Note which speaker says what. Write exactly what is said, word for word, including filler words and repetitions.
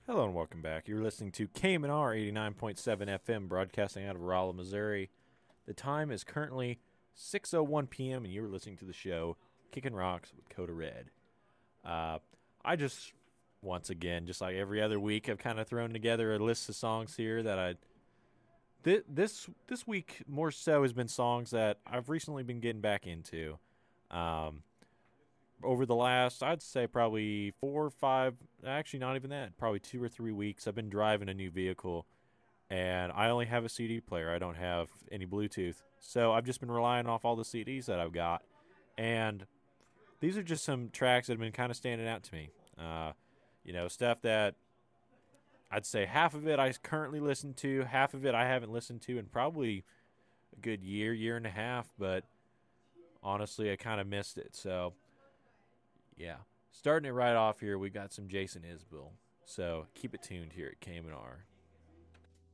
Speaker 1: Hello and welcome back. You're listening to K M R eighty-nine point seven F M, broadcasting out of Rolla, Missouri. The time is currently six oh one p.m., and you're listening to the show Kickin' Rocks with Coda Red. Uh, I just, once again, just like every other week, I've kind of thrown together a list of songs here that I... Th- this this week, more so, has been songs that I've recently been getting back into. Um... Over the last, I'd say probably four or five, actually not even that, probably two or three weeks, I've been driving a new vehicle, and I only have a C D player. I don't have any Bluetooth. So I've just been relying off all the C Ds that I've got, and these are just some tracks that have been kind of standing out to me. Uh, you know, stuff that I'd say half of it I currently listen to, half of it I haven't listened to in probably a good year, year and a half, but honestly, I kind of missed it, so... Yeah, starting it right off here, we got some Jason Isbell. So keep it tuned here at K M R.